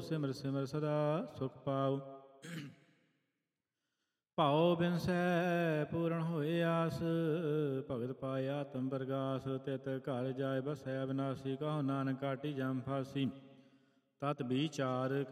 ਸਿਮਰ ਸਿਮਰ ਸਦਾ ਸੁਖ ਪਾਉ। ਭਾਉ ਬਿਨਸੈ ਪੂਰਨ ਹੋਏ ਆਸ, ਭਗਤ ਪਾਏ ਆਤਮ ਪ੍ਰਗਾਸ। ਤਿਤ ਘਰ ਜਾਏ ਬਸੈ ਅਬਿਨਾਸੀ, ਕਹੋ ਨਾਨਕ ਕਾਟੀ ਜਮ ਫਾਸੀ। ਤਤ ਵਿਚਾਰ